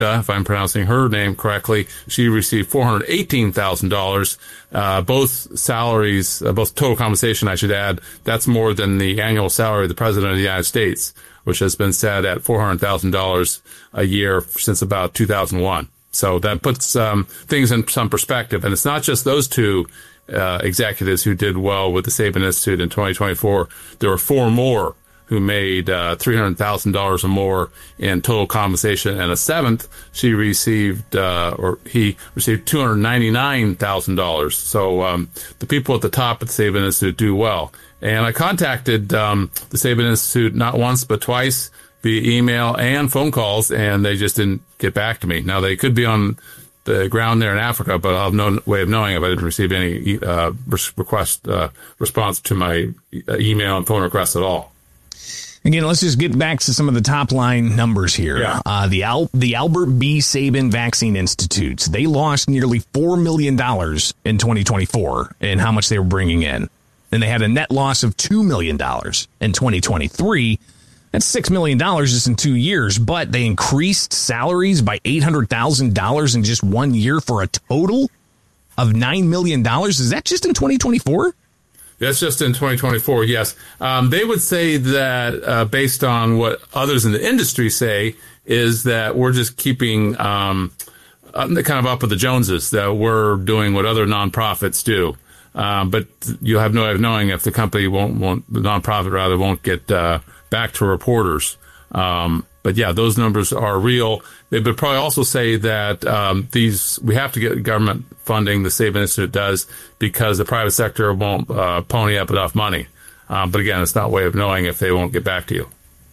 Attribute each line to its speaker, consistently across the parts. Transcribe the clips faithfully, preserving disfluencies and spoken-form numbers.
Speaker 1: if I'm pronouncing her name correctly, she received four hundred eighteen thousand dollars. Uh, both salaries, uh, both total compensation, I should add, that's more than the annual salary of the President of the United States, which has been set at four hundred thousand dollars a year since about two thousand one. So that puts um, things in some perspective. And it's not just those two uh, executives who did well with the Sabin Institute in twenty twenty-four. There were four more who made uh, three hundred thousand dollars or more in total compensation. And a seventh, she received, uh, or he received two hundred ninety-nine thousand dollars. So um, the people at the top at the Sabin Institute do well. And I contacted um, the Sabin Institute not once but twice via email and phone calls, and they just didn't get back to me. Now, they could be on the ground there in Africa, but I'll have no way of knowing if I didn't receive any uh, request uh, response to my email and phone requests at all.
Speaker 2: Again, let's just get back to some of the top line numbers here.
Speaker 1: Yeah.
Speaker 2: Uh, the Al- the Albert B. Sabin Vaccine Institute, they lost nearly four million dollars in twenty twenty-four in how much they were bringing in. And they had a net loss of two million dollars in twenty twenty-three. That's six million dollars just in two years, but they increased salaries by eight hundred thousand dollars in just one year for a total of nine million dollars. Is that just in twenty twenty-four?
Speaker 1: That's just in twenty twenty-four, yes. Um, they would say that uh, based on what others in the industry say is that we're just keeping um, kind of up with the Joneses, that we're doing what other nonprofits do. Um, but you have no way of knowing if the company won't, won't the nonprofit rather won't get uh, back to reporters. Um, but yeah, those numbers are real. They would probably also say that um, these we have to get government funding. The Sabin Institute does because the private sector won't uh, pony up enough money. Um, but again, it's not a way of knowing if they won't get back to you.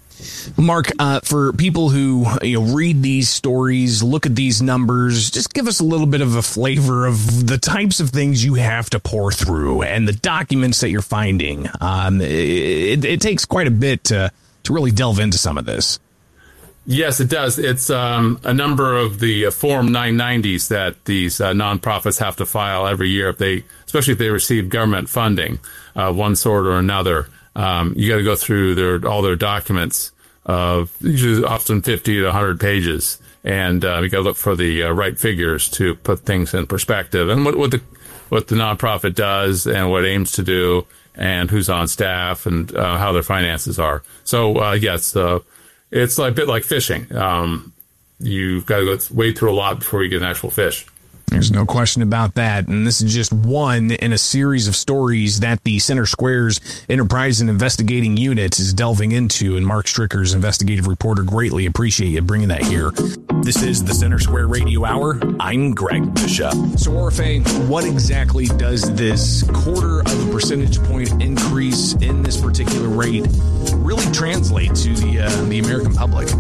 Speaker 2: Mark, uh, for people who you know read these stories, look at these numbers, just give us a little bit of a flavor of the types of things you have to pour through and the documents that you're finding. Um, it, it takes quite a bit to to really delve into some of this.
Speaker 1: Yes, it does. It's um, a number of the uh, Form nine nineties that these uh, nonprofits have to file every year, if they, especially if they receive government funding, uh, one sort or another. Um, you got to go through their all their documents of usually often fifty to one hundred pages, and uh, you got to look for the uh, right figures to put things in perspective and what, what the what the nonprofit does and what it aims to do and who's on staff and uh, how their finances are. So uh, yes, uh, it's like, a bit like fishing. Um, you've got to go wade through a lot before you get an actual fish.
Speaker 2: There's no question about that. And this is just one in a series of stories that the Center Square's Enterprise and Investigating Unit is delving into. And Mark Stricker's investigative reporter, greatly appreciate you bringing that here. This is the Center Square Radio Hour. I'm Greg Bishop. So, Orfe, what exactly does this quarter of a percentage point increase in this particular rate really translate to the uh, the American public?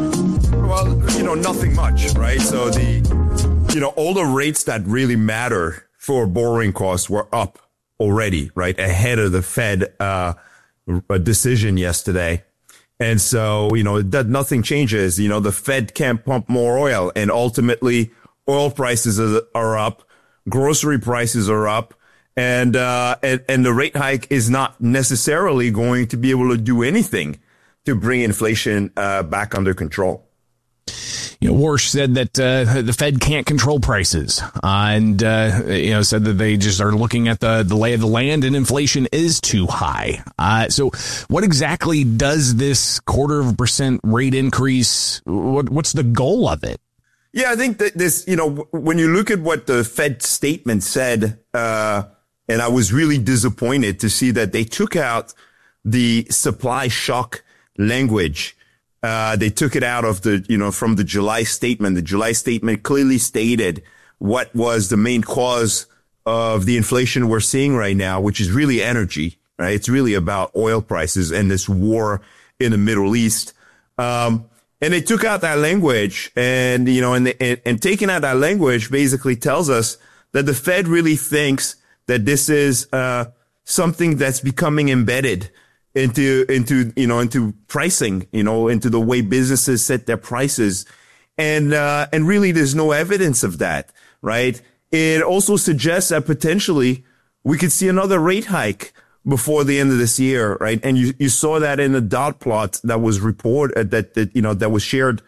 Speaker 3: Well, you know, nothing much, right? So the You know, all the rates that really matter for borrowing costs were up already, right? Ahead of the Fed uh decision yesterday. And so, you know, that nothing changes. You know, the Fed can't pump more oil, and ultimately oil prices are up, grocery prices are up, and uh and, and the rate hike is not necessarily going to be able to do anything to bring inflation uh back under control.
Speaker 2: You know, Warsh said that uh, the Fed can't control prices, uh, and uh, you know said that they just are looking at the, the lay of the land, and inflation is too high. Uh, so, what exactly does this quarter of a percent rate increase? What what's the goal of it?
Speaker 3: Yeah, I think that this, you know, when you look at what the Fed statement said, uh, and I was really disappointed to see that they took out the supply shock language. Uh, they took it out of the, you know, from the July statement. The July statement clearly stated what was the main cause of the inflation we're seeing right now, which is really energy, right? It's really about oil prices and this war in the Middle East. Um, and they took out that language, and, you know, and, and, and taking out that language basically tells us that the Fed really thinks that this is, uh, something that's becoming embedded into, into, you know, into pricing, you know, into the way businesses set their prices. And, uh, and really there's no evidence of that, right? It also suggests that potentially we could see another rate hike before the end of this year, right? And you, you saw that in the dot plot that was reported, that, that, you know, that was shared,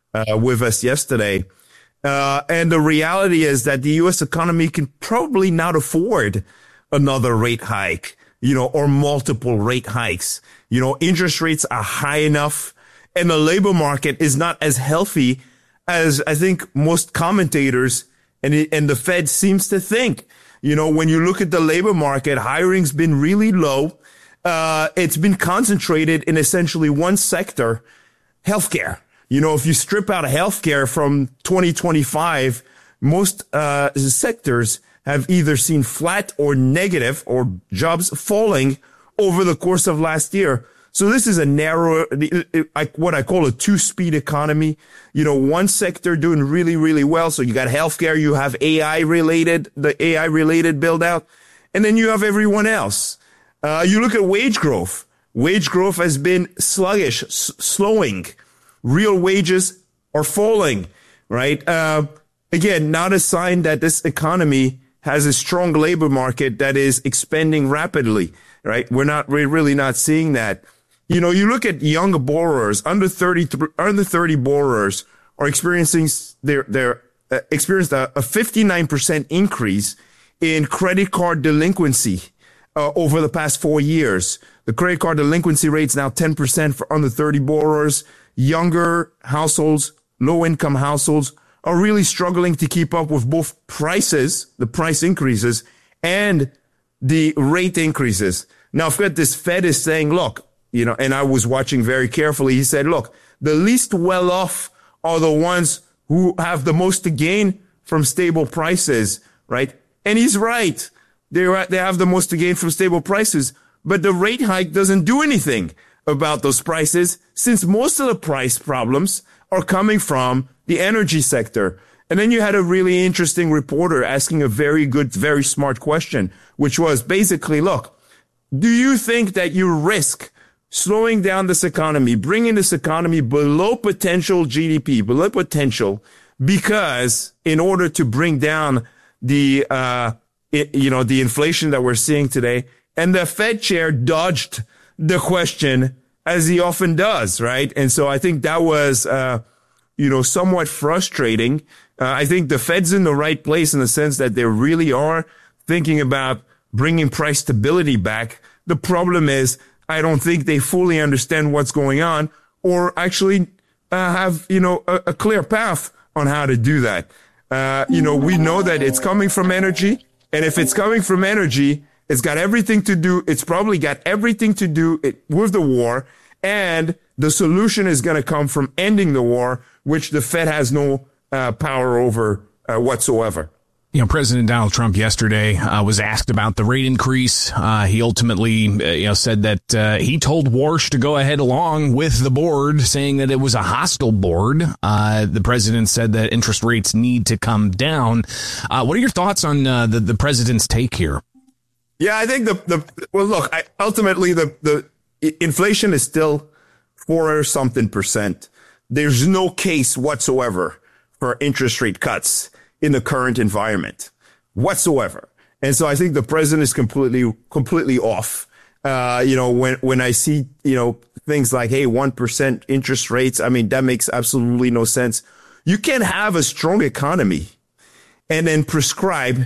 Speaker 3: uh, with us yesterday. Uh, and the reality is that the U S economy can probably not afford another rate hike, you know, or multiple rate hikes. You know, interest rates are high enough and the labor market is not as healthy as I think most commentators and, it, and the Fed seems to think. You know, when you look at the labor market, hiring's been really low. Uh, it's been concentrated in essentially one sector, healthcare. You know, if you strip out healthcare from twenty twenty-five, most uh sectors have either seen flat or negative or jobs falling over the course of last year. So this is a narrow, what I call a two-speed economy. You know, one sector doing really, really well. So you got healthcare, you have A I related, the A I related build out, and then you have everyone else. Uh, you look at wage growth. Wage growth has been sluggish, s- slowing. Real wages are falling, right? Uh, again, not a sign that this economy has a strong labor market that is expanding rapidly, right? We're not, we're really not seeing that. You know, you look at young borrowers, under thirty, under thirty borrowers are experiencing their, their, uh, experienced a, a fifty-nine percent increase in credit card delinquency, uh, over the past four years. The credit card delinquency rate is now ten percent for under thirty borrowers. Younger households, low-income households are really struggling to keep up with both prices, the price increases, and the rate increases. Now, of course, this Fed is saying, look, you know, and I was watching very carefully. He said, look, the least well-off are the ones who have the most to gain from stable prices, right? And he's right. They they have the most to gain from stable prices, but the rate hike doesn't do anything about those prices, since most of the price problems are coming from the energy sector. And then you had a really interesting reporter asking a very good, very smart question, which was basically, look, do you think that you risk slowing down this economy, bringing this economy below potential G D P, below potential, because in order to bring down the, uh, it, you know, the inflation that we're seeing today? And the Fed chair dodged the question, as he often does, right? And so I think that was, uh, you know, somewhat frustrating. Uh, I think the Fed's in the right place in the sense that they really are thinking about bringing price stability back. The problem is, I don't think they fully understand what's going on, or actually uh, have, you know, a, a clear path on how to do that. Uh, you know, we know that it's coming from energy, and if it's coming from energy, it's got everything to do, it's probably got everything to do it, with the war, and the solution is going to come from ending the war, which the Fed has no uh, power over uh, whatsoever.
Speaker 2: You know, President Donald Trump yesterday uh, was asked about the rate increase. Uh, he ultimately, uh, you know, said that uh, he told Warsh to go ahead along with the board, saying that it was a hostile board. Uh, the president said that interest rates need to come down. Uh, what are your thoughts on uh, the, the president's take here?
Speaker 3: Yeah, I think the, the, well, look, I, ultimately the, the inflation is still four or something percent. There's no case whatsoever for interest rate cuts in the current environment whatsoever. And so I think the president is completely, completely off. Uh, you know, when, when I see, you know, things like, hey, one percent interest rates, I mean, that makes absolutely no sense. You can't have a strong economy and then prescribe,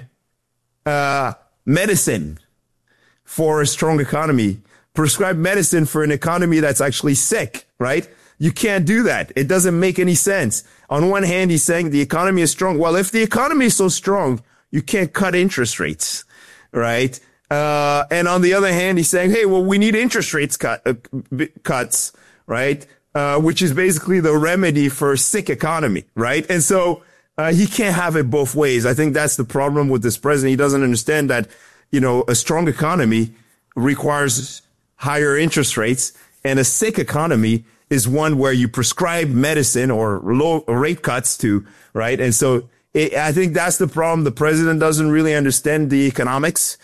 Speaker 3: uh, medicine for a strong economy, prescribe medicine for an economy that's actually sick, right? You can't do that. It doesn't make any sense. On one hand, he's saying the economy is strong. Well, if the economy is so strong, you can't cut interest rates, right? Uh, and on the other hand, he's saying, hey, well, we need interest rates cut, uh, cuts, right? Uh, which is basically the remedy for a sick economy, right? And so, uh, he can't have it both ways. I think that's the problem with this president. He doesn't understand that, you know, a strong economy requires higher interest rates, and a sick economy is one where you prescribe medicine or low rate cuts to, right? And so it, I think that's the problem. The president doesn't really understand the economics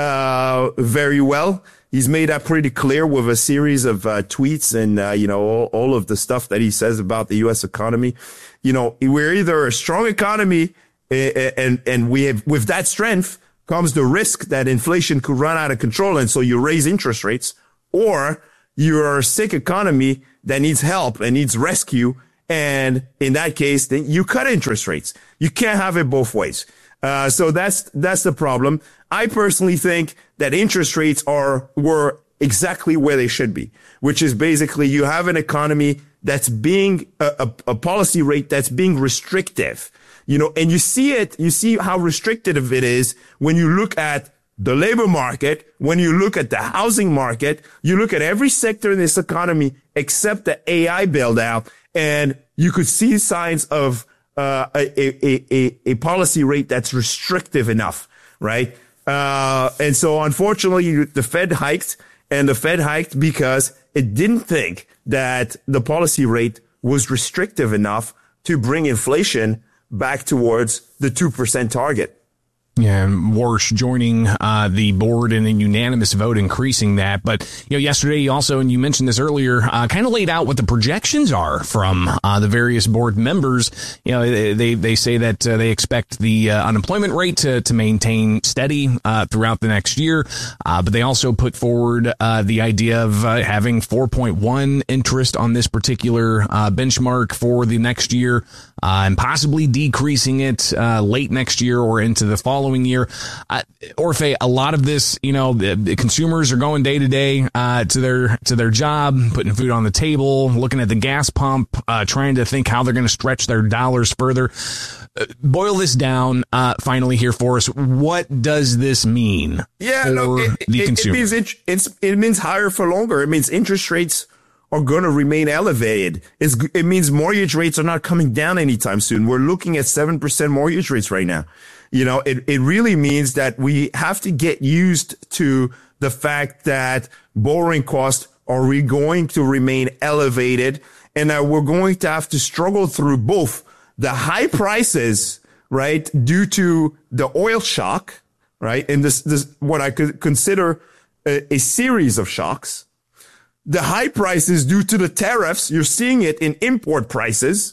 Speaker 3: uh very well. He's made that pretty clear with a series of uh, tweets and, uh, you know, all, all of the stuff that he says about the U S economy. You know, we're either a strong economy and, and we have, with that strength comes the risk that inflation could run out of control. And so you raise interest rates, or you're a sick economy that needs help and needs rescue. And in that case, then you cut interest rates. You can't have it both ways. Uh, so that's, that's the problem. I personally think that interest rates are, were exactly where they should be, which is basically you have an economy that's being a, a, a policy rate that's being restrictive, you know, and you see it, you see how restrictive it is when you look at the labor market, when you look at the housing market, you look at every sector in this economy except the A I build out, and you could see signs of uh, a, a, a, a policy rate that's restrictive enough, right? Uh, and so unfortunately, the Fed hiked, and the Fed hiked because it didn't think that the policy rate was restrictive enough to bring inflation back towards the two percent target.
Speaker 2: Yeah, Warsh joining uh, the board in a unanimous vote, increasing that. But, you know, yesterday you also, and you mentioned this earlier, uh, kind of laid out what the projections are from uh, the various board members. You know, they they say that uh, they expect the uh, unemployment rate to, to maintain steady uh, throughout the next year. Uh, but they also put forward uh, the idea of uh, having four point one interest on this particular uh, benchmark for the next year, uh, and possibly decreasing it uh, late next year or into the following year. Uh, Orphe, a lot of this, you know, the, the consumers are going day to day uh, to their to their job, putting food on the table, looking at the gas pump, uh, trying to think how they're going to stretch their dollars further. Uh, boil this down uh, finally here for us. What does this mean
Speaker 3: yeah,
Speaker 2: for
Speaker 3: no, it,
Speaker 2: the
Speaker 3: it,
Speaker 2: consumer?
Speaker 3: It means, it, it's, it means higher for longer. It means interest rates are going to remain elevated. It's, it means mortgage rates are not coming down anytime soon. We're looking at seven percent mortgage rates right now. You know, it, it really means that we have to get used to the fact that borrowing costs are we going to remain elevated, and that we're going to have to struggle through both the high prices, right, due to the oil shock, right, and this, this, what I could consider a, a series of shocks. The high prices due to the tariffs, you're seeing it in import prices,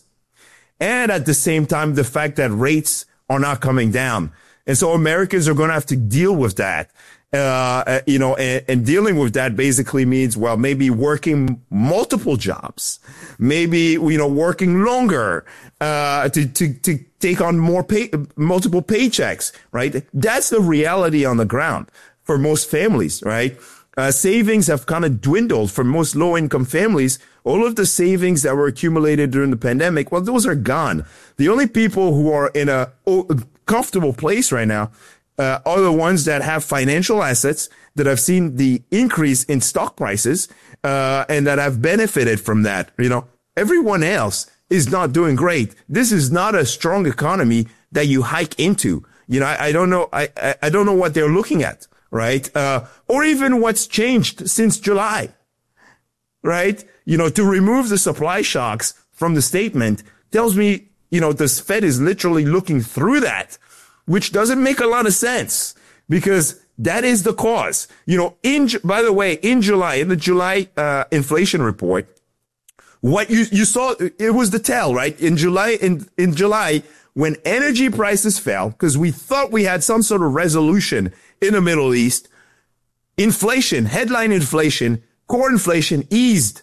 Speaker 3: and at the same time, the fact that rates are not coming down. And so Americans are going to have to deal with that. Uh, you know, and, and dealing with that basically means, well, maybe working multiple jobs, maybe, you know, working longer, uh, to, to, to take on more pay, multiple paychecks, right? That's the reality on the ground for most families, right? Uh, savings have kind of dwindled for most low-income families. All of the savings that were accumulated during the pandemic, well, those are gone. The only people who are in a comfortable place right now uh, are the ones that have financial assets, that have seen the increase in stock prices, uh, and that have benefited from that. You know, everyone else is not doing great. This is not a strong economy that you hike into. You know, I, I don't know. I, I, I don't know what they're looking at. Right? Uh, or even what's changed since July, right? You know, to remove the supply shocks from the statement tells me, you know, the Fed is literally looking through that, which doesn't make a lot of sense, because that is the cause. You know, in, by the way, in July, in the July, uh, inflation report, what you, you saw, it was the tell, right? In July, in, in July, when energy prices fell, because we thought we had some sort of resolution in the Middle East, inflation, headline inflation, core inflation eased.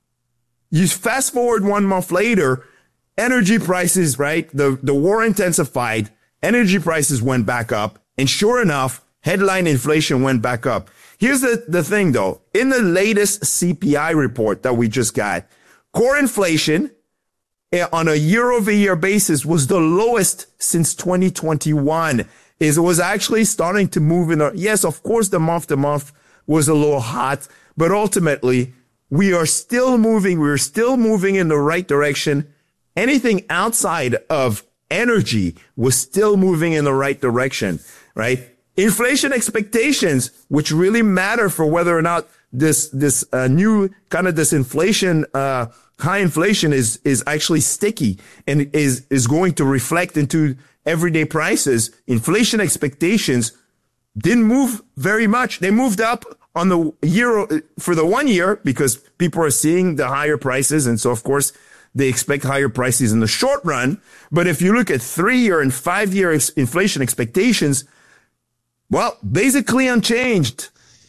Speaker 3: You fast forward one month later, energy prices, right? The, the war intensified, energy prices went back up, and sure enough, headline inflation went back up. Here's the, the thing though. In the latest C P I report that we just got, core inflation on a year-over-year basis was the lowest since twenty twenty-one. Is it was actually starting to move in. A, yes, of course, the month to month was a little hot, but ultimately we are still moving. We're still moving in the right direction. Anything outside of energy was still moving in the right direction, right? Inflation expectations, which really matter for whether or not this, this, uh, new kind of this inflation, uh, high inflation is, is actually sticky and is, is going to reflect into everyday prices. Inflation expectations didn't move very much. They moved up on the year for the one year because people are seeing the higher prices. And so, of course, they expect higher prices in the short run. But if you look at three year and five year inflation expectations, well, basically unchanged.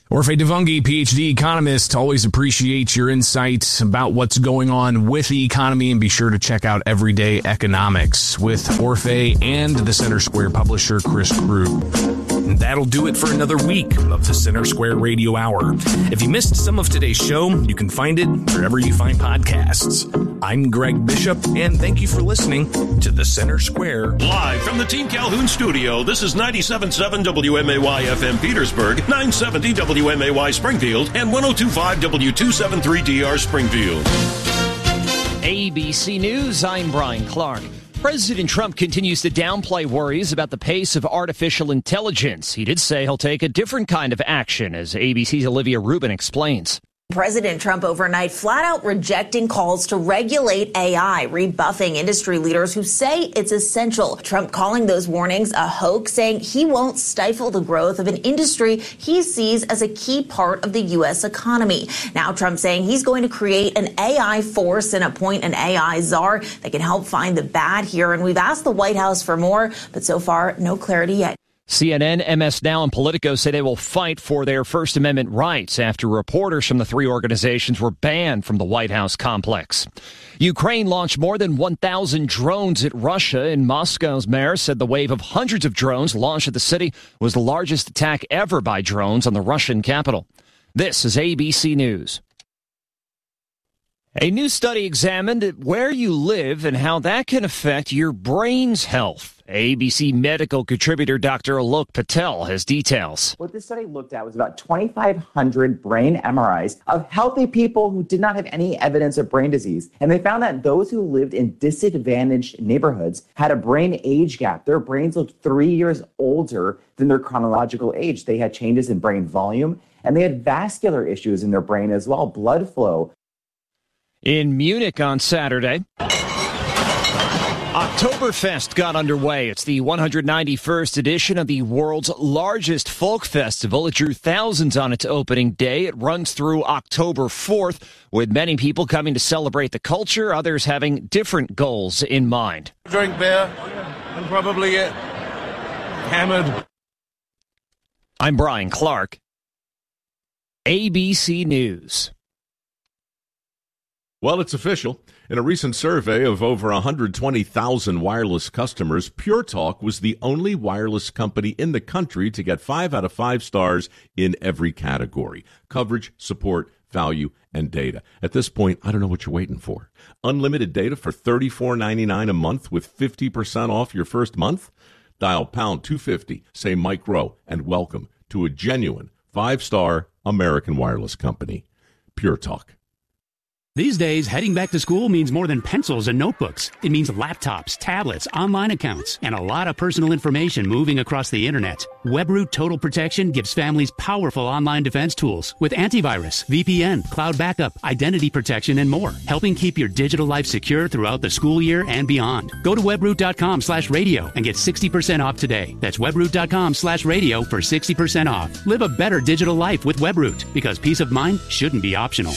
Speaker 2: Orphe Divounguy, P H D economist, always appreciates your insights about what's going on with the economy, and be sure to check out Everyday Economics with Orphe and the Center Square publisher, Chris Krug. And that'll do it for another week of the Center Square Radio Hour. If you missed some of today's show, you can find it wherever you find podcasts. I'm Greg Bishop, and thank you for listening to the Center Square.
Speaker 4: Live from the Team Calhoun studio, this is ninety-seven point seven W M A Y F M Petersburg, nine seventy W M A Y Springfield, and ten twenty-five W two seventy-three D R Springfield.
Speaker 5: A B C News, I'm Brian Clark. President Trump continues to downplay worries about the pace of artificial intelligence. He did say he'll take a different kind of action, as A B C's Olivia Rubin explains.
Speaker 6: President Trump overnight flat out rejecting calls to regulate A I, rebuffing industry leaders who say it's essential. Trump calling those warnings a hoax, saying he won't stifle the growth of an industry he sees as a key part of the U S economy. Now Trump saying he's going to create an A I force and appoint an A I czar that can help find the bad here. And we've asked the White House for more, but so far, no clarity yet.
Speaker 5: C N N, M S Now, and Politico say they will fight for their First Amendment rights after reporters from the three organizations were banned from the White House complex. Ukraine launched more than one thousand drones at Russia, and Moscow's mayor said the wave of hundreds of drones launched at the city was the largest attack ever by drones on the Russian capital. This is A B C News. A new study examined where you live and how that can affect your brain's health. A B C medical contributor Doctor Alok Patel has details.
Speaker 7: What this study looked at was about twenty-five hundred brain M R Is of healthy people who did not have any evidence of brain disease. And they found that those who lived in disadvantaged neighborhoods had a brain age gap. Their brains looked three years older than their chronological age. They had changes in brain volume, and they had vascular issues in their brain as well, blood flow.
Speaker 5: In Munich on Saturday, Oktoberfest got underway. It's the one hundred ninety-first edition of the world's largest folk festival. It drew thousands on its opening day. It runs through October fourth, with many people coming to celebrate the culture, others having different goals in mind.
Speaker 8: Drink beer and probably get hammered.
Speaker 5: I'm Brian Clark, A B C News.
Speaker 9: Well, it's official. In a recent survey of over one hundred twenty thousand wireless customers, Pure Talk was the only wireless company in the country to get five out of five stars in every category: coverage, support, value, and data. At this point, I don't know what you're waiting for. Unlimited data for thirty-four ninety-nine a month with fifty percent off your first month? Dial pound two fifty, say Mike Rowe, and welcome to a genuine five-star American wireless company. Pure Talk.
Speaker 10: These days, heading back to school means more than pencils and notebooks. It means laptops, tablets, online accounts, and a lot of personal information moving across the internet. WebRoot Total Protection gives families powerful online defense tools with antivirus, V P N, cloud backup, identity protection, and more, helping keep your digital life secure throughout the school year and beyond. Go to webroot.com slash radio and get sixty percent off today. That's webroot.com slash radio for sixty percent off. Live a better digital life with WebRoot, because peace of mind shouldn't be optional.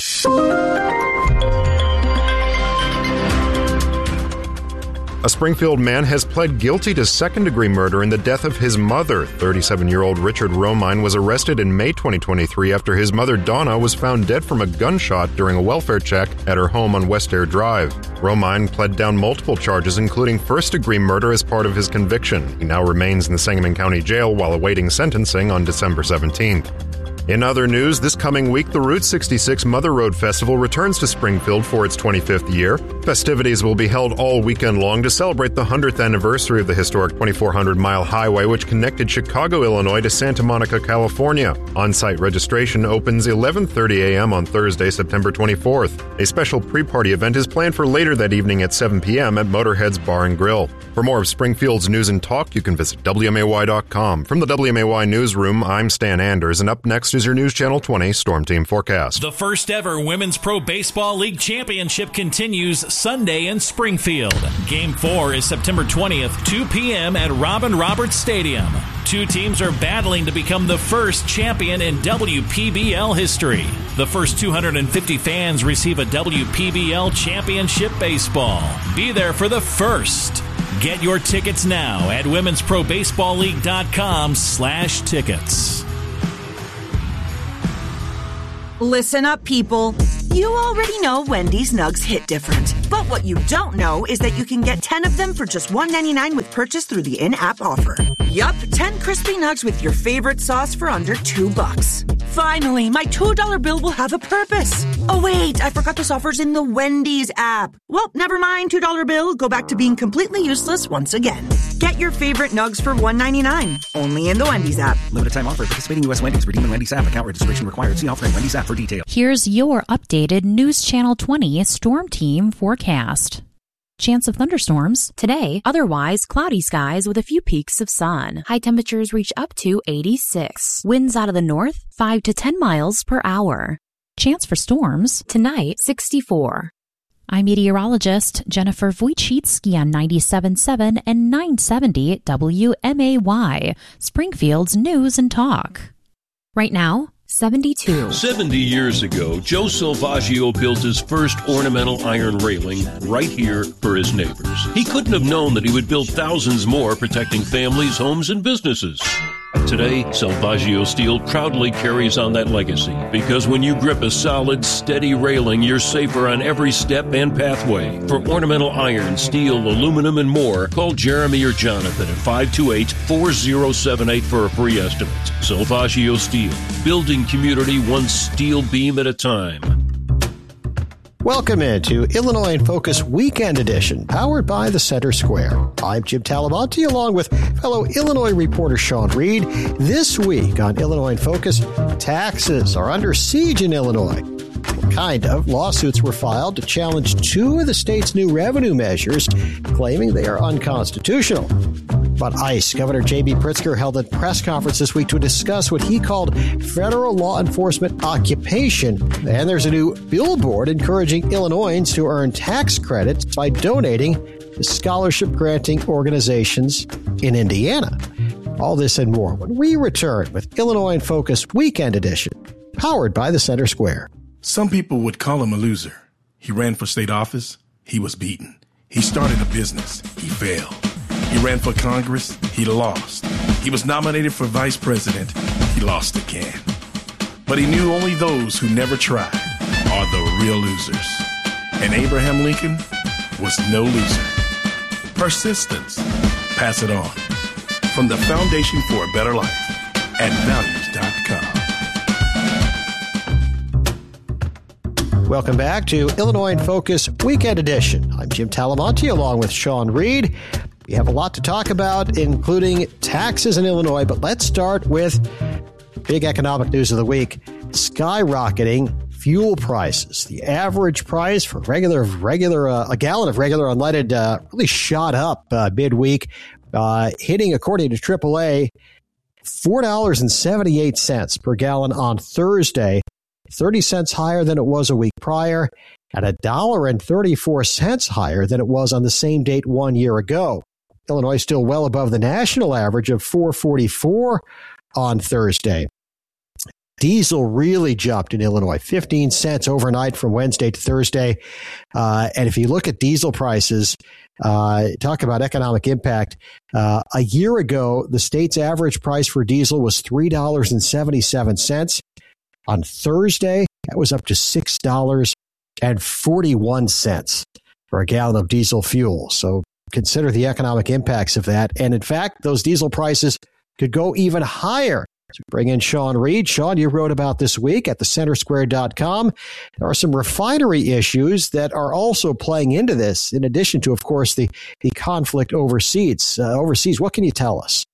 Speaker 11: A Springfield man has pled guilty to second-degree murder in the death of his mother. thirty-seven-year-old Richard Romine was arrested in May twenty twenty-three after his mother, Donna, was found dead from a gunshot during a welfare check at her home on West Air Drive. Romine pled down multiple charges, including first-degree murder, as part of his conviction. He now remains in the Sangamon County Jail while awaiting sentencing on December seventeenth. In other news, this coming week, the Route sixty-six Mother Road Festival returns to Springfield for its twenty-fifth year. Festivities will be held all weekend long to celebrate the hundredth anniversary of the historic twenty-four hundred mile highway, which connected Chicago, Illinois to Santa Monica, California. On-site registration opens eleven thirty a.m. on Thursday, September twenty-fourth. A special pre-party event is planned for later that evening at seven p.m. at Motorhead's Bar and Grill. For more of Springfield's news and talk, you can visit W M A Y dot com. From the W M A Y Newsroom, I'm Stan Anders, and up next is your News Channel twenty Storm Team forecast.
Speaker 12: The first ever Women's Pro Baseball League Championship continues Sunday in Springfield. Game four is September twentieth, two p.m. at Robin Roberts Stadium. Two teams are battling to become the first champion in W P B L history. The first two hundred fifty fans receive a W P B L Championship baseball. Be there for the first. Get your tickets now at women's pro baseball league dot com slash tickets.
Speaker 13: Listen up, people. You already know Wendy's Nugs hit different. But what you don't know is that you can get ten of them for just one dollar and ninety-nine cents with purchase through the in-app offer. Yup, ten crispy nugs with your favorite sauce for under two bucks. Finally, my two dollar bill will have a purpose. Oh, wait, I forgot this offer's in the Wendy's app. Well, never mind, two dollar bill. Go back to being completely useless once again. Get your favorite nugs for one dollar and ninety-nine cents. Only in the Wendy's app.
Speaker 14: Limited time offer. Participating U S Wendy's. Redeem in Wendy's app. Account registration required. See offer in Wendy's app for details.
Speaker 15: Here's your updated News Channel twenty Storm Team forecast. Chance of thunderstorms today, otherwise cloudy skies with a few peaks of sun. High temperatures reach up to eighty-six. Winds out of the north, five to ten miles per hour. Chance for storms tonight, sixty-four. I'm meteorologist Jennifer Wojcicki on ninety-seven point seven and nine seventy W M A Y, Springfield's News and Talk. Right now, seventy-two.
Speaker 4: seventy years ago, Joe Salvaggio built his first ornamental iron railing right here for his neighbors. He couldn't have known that he would build thousands more protecting families, homes, and businesses. Today, Salvaggio Steel proudly carries on that legacy because when you grip a solid, steady railing, you're safer on every step and pathway. For ornamental iron, steel, aluminum, and more, call Jeremy or Jonathan at five two eight, four zero seven eight for a free estimate. Salvaggio Steel, building community one steel beam at a time.
Speaker 16: Welcome into Illinois in Focus Weekend Edition, powered by the Center Square. I'm Jim Talamonte, along with fellow Illinois reporter Sean Reed. This week on Illinois in Focus, taxes are under siege in Illinois. Kind of. Lawsuits were filed to challenge two of the state's new revenue measures, claiming they are unconstitutional. But ICE Governor J B Pritzker held a press conference this week to discuss what he called federal law enforcement occupation. And there's a new billboard encouraging Illinoisans to earn tax credits by donating to scholarship-granting organizations in Indiana. All this and more when we return with Illinois in Focus Weekend Edition, powered by the Center Square.
Speaker 17: Some people would call him a loser. He ran for state office. He was beaten. He started a business. He failed. He ran for Congress. He lost. He was nominated for vice president. He lost again. But he knew only those who never tried are the real losers. And Abraham Lincoln was no loser. Persistence. Pass it on. From the Foundation for a Better Life at values dot com.
Speaker 16: Welcome back to Illinois in Focus Weekend Edition. I'm Jim Talamonte, along with Sean Reed. We have a lot to talk about, including taxes in Illinois, but let's start with big economic news of the week: skyrocketing fuel prices. The average price for regular, regular uh, a gallon of regular unleaded uh, really shot up uh, midweek, uh, hitting, according to triple A, four dollars and seventy-eight cents per gallon on Thursday, thirty cents higher than it was a week prior, and one dollar and thirty-four cents higher than it was on the same date one year ago. Illinois is still well above the national average of four dollars and forty-four cents on Thursday. Diesel really jumped in Illinois, fifteen cents overnight from Wednesday to Thursday. Uh, and if you look at diesel prices, uh, talk about economic impact. Uh, a year ago, the state's average price for diesel was three dollars and seventy-seven cents. On Thursday, that was up to six dollars and forty-one cents for a gallon of diesel fuel. So consider the economic impacts of that. And in fact, those diesel prices could go even higher. So bring in Sean Reed. Sean, you wrote about this week at the center square dot com. There are some refinery issues that are also playing into this, in addition to, of course, the, the conflict overseas. Uh, overseas. What can you tell us?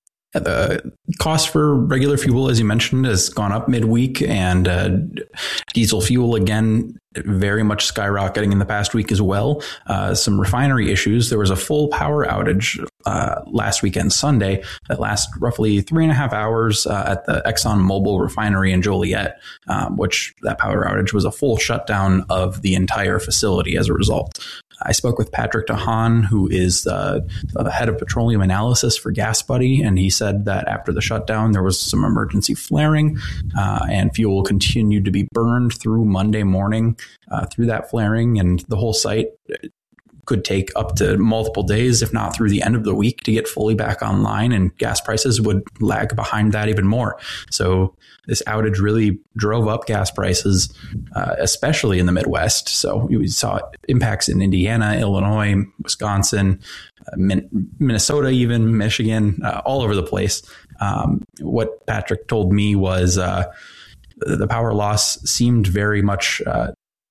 Speaker 18: The cost for regular fuel, as you mentioned, has gone up midweek, and uh, diesel fuel, again, very much skyrocketing in the past week as well. Uh, some refinery issues. There was a full power outage uh, last weekend, Sunday, that lasted roughly three and a half hours uh, at the ExxonMobil refinery in Joliet, um, which that power outage was a full shutdown of the entire facility as a result. I spoke with Patrick DeHaan, who is uh, the head of petroleum analysis for GasBuddy, and he said that after the shutdown, there was some emergency flaring, uh, and fuel continued to be burned through Monday morning uh, through that flaring, and the whole site could take up to multiple days, if not through the end of the week, to get fully back online, and gas prices would lag behind that even more. So this outage really drove up gas prices, uh, especially in the Midwest. So we saw impacts in Indiana, Illinois, Wisconsin, uh, Min- Minnesota, even Michigan, uh, all over the place. Um, what Patrick told me was uh, the power loss seemed very much uh,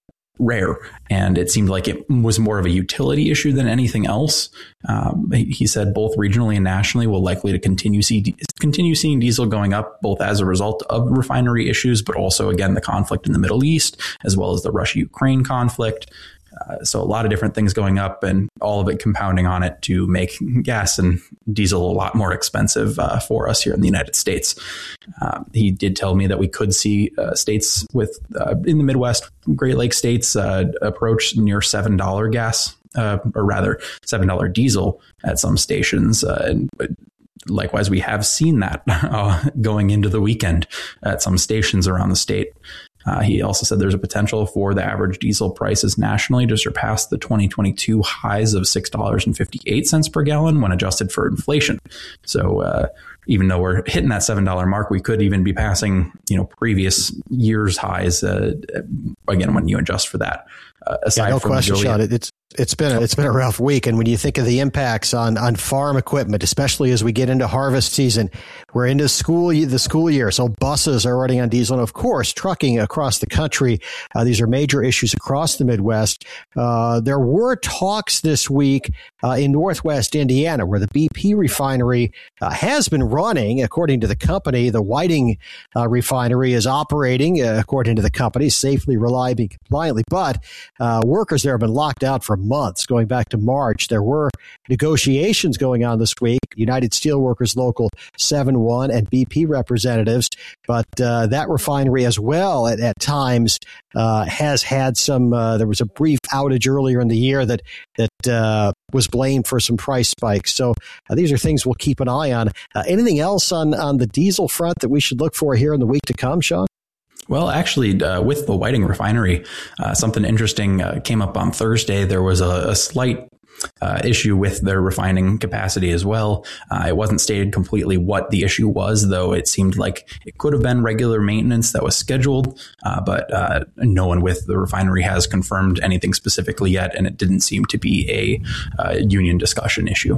Speaker 18: rare, and it seemed like it was more of a utility issue than anything else. Um, he said both regionally and nationally will likely to continue see continue seeing diesel going up, both as a result of refinery issues, but also, again, the conflict in the Middle East, as well as the Russia-Ukraine conflict. Uh, so a lot of different things going up, and all of it compounding on it to make gas and diesel a lot more expensive uh, for us here in the United States. Uh, he did tell me that we could see uh, states with uh, in the Midwest, Great Lakes states uh, approach near seven dollars gas, uh, or rather seven dollars diesel at some stations. Uh, and likewise, we have seen that uh, going into the weekend at some stations around the state. Uh, he also said there's a potential for the average diesel prices nationally to surpass the twenty twenty-two highs of six dollars and fifty-eight cents per gallon when adjusted for inflation. So uh, even though we're hitting that seven dollars mark, we could even be passing, you know, previous year's highs, uh, again, when you adjust for that. Uh, aside
Speaker 16: yeah, no
Speaker 18: from
Speaker 16: question,
Speaker 18: Julia,
Speaker 16: Sean. It's it's been a, it's been a rough week, and when you think of the impacts on on farm equipment, especially as we get into harvest season, we're into school the school year, so buses are running on diesel, and of course, trucking across the country. Uh, these are major issues across the Midwest. Uh, there were talks this week uh, in Northwest Indiana, where the B P refinery uh, has been running, according to the company. The Whiting uh, refinery is operating, uh, according to the company, safely, reliably, compliantly, but uh, workers there have been locked out for months, going back to March. There were negotiations going on this week, United Steelworkers Local seven one and B P representatives, but uh, that refinery as well at, at times uh, has had some, uh, there was a brief outage earlier in the year that, that uh, was blamed for some price spikes. So uh, these are things we'll keep an eye on. Uh, anything else on, on the diesel front that we should look for here in the week to come, Sean?
Speaker 18: Well, actually, uh, with the Whiting refinery, uh, something interesting uh, came up on Thursday. There was a, a slight uh, issue with their refining capacity as well. Uh, it wasn't stated completely what the issue was, though it seemed like it could have been regular maintenance that was scheduled, uh, but uh, no one with the refinery has confirmed anything specifically yet, and it didn't seem to be a uh, union discussion issue.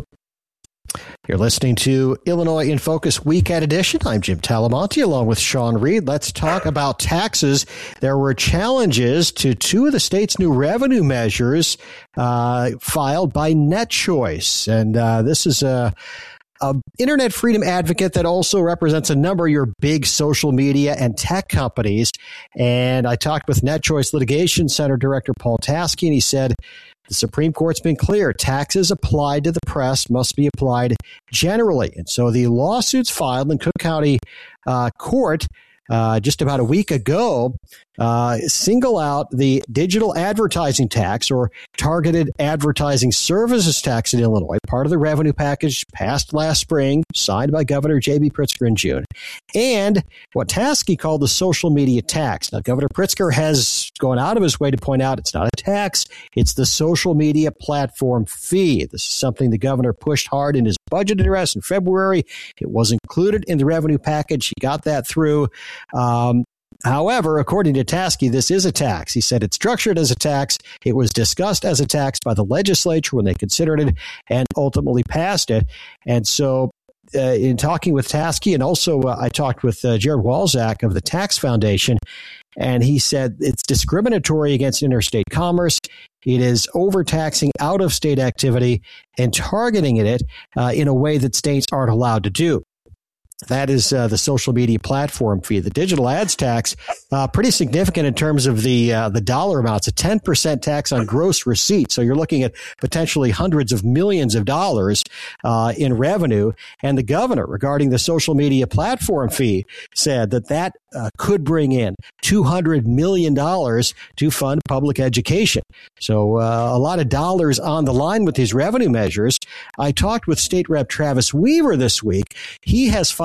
Speaker 16: You're listening to Illinois in Focus Weekend Edition. I'm Jim Talamonte along with Sean Reed. Let's talk about taxes. There were challenges to two of the state's new revenue measures uh, filed by NetChoice. And uh, this is a, a internet freedom advocate that also represents a number of your big social media and tech companies. And I talked with NetChoice Litigation Center Director Paul Taskey, and he said, the Supreme Court's been clear. Taxes applied to the press must be applied generally. And so the lawsuits filed in Cook County uh, Court uh, just about a week ago uh, single out the digital advertising tax or targeted advertising services tax in Illinois, part of the revenue package passed last spring, signed by Governor J B Pritzker in June, and what Taskey called the social media tax. Now, Governor Pritzker has gone out of his way to point out it's not a tax, it's the social media platform fee. This is something the governor pushed hard in his budget address in February. It was included in the revenue package. He got that through. Um, However, according to Taskey, this is a tax. He said it's structured as a tax. It was discussed as a tax by the legislature when they considered it and ultimately passed it. And so uh, in talking with Taskey, and also uh, I talked with uh, Jared Walczak of the Tax Foundation, and he said it's discriminatory against interstate commerce. It is overtaxing out-of-state activity and targeting it uh, in a way that states aren't allowed to do. That is uh, the social media platform fee. The digital ads tax, uh, pretty significant in terms of the uh, the dollar amount. It's a ten percent tax on gross receipts. So you're looking at potentially hundreds of millions of dollars uh, in revenue. And the governor, regarding the social media platform fee, said that that uh, could bring in two hundred million dollars to fund public education. So uh, a lot of dollars on the line with these revenue measures. I talked with State Rep Travis Weaver this week. He has filed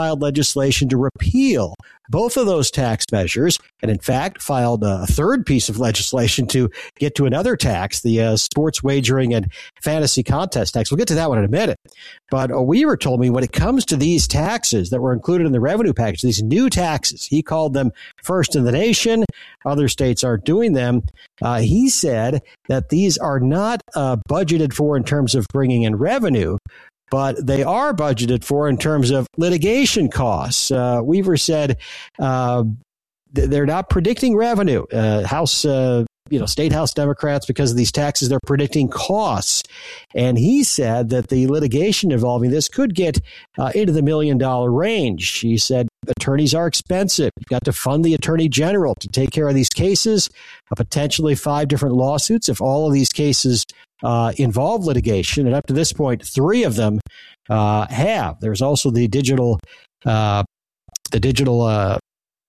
Speaker 16: filed legislation to repeal both of those tax measures, and in fact filed a third piece of legislation to get to another tax, the uh, sports wagering and fantasy contest tax. We'll get to that one in a minute. But uh, Weaver told me when it comes to these taxes that were included in the revenue package, these new taxes, he called them first in the nation. Other states aren't doing them. Uh, he said that these are not uh, budgeted for in terms of bringing in revenue, but they are budgeted for in terms of litigation costs. Uh, Weaver said uh, they're not predicting revenue. Uh, House, uh, you know, state House Democrats, because of these taxes, they're predicting costs. And he said that the litigation involving this could get uh, into the million dollar range. He said attorneys are expensive. You've got to fund the attorney general to take care of these cases, uh, potentially five different lawsuits if all of these cases Uh, involve litigation, and up to this point, three of them uh, have. There's also the digital, uh, the digital uh,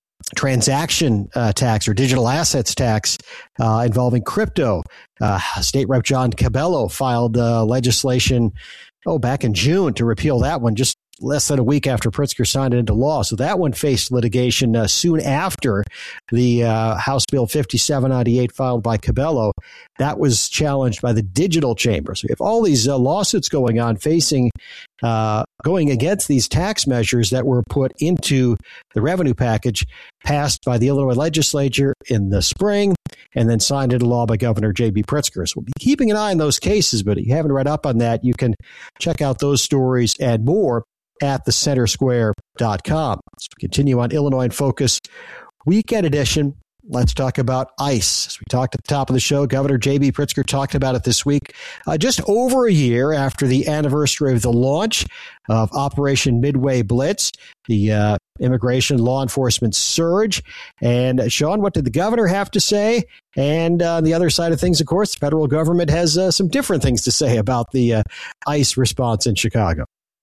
Speaker 16: transaction uh, tax or digital assets tax uh, involving crypto. Uh, State Rep John Cabello filed uh, legislation, oh, back in June to repeal that one, just less than a week after Pritzker signed it into law. So that one faced litigation uh, soon after the uh, House Bill fifty-seven ninety-eight filed by Cabello. That was challenged by the Digital Chamber. So we have all these uh, lawsuits going on facing, uh, going against these tax measures that were put into the revenue package passed by the Illinois legislature in the spring and then signed into law by Governor J B Pritzker. So we'll be keeping an eye on those cases, but if you haven't read up on that, you can check out those stories and more at the center square dot com. Let's continue on Illinois in Focus Weekend Edition. Let's talk about ICE. As we talked at the top of the show, Governor J B Pritzker talked about it this week. Uh, just over a year after the anniversary of the launch of Operation Midway Blitz, the uh, immigration law enforcement surge. And uh, Sean, what did the governor have to say? And uh, on the other side of things, of course, the federal government has uh, some different things to say about the uh, ICE response in Chicago.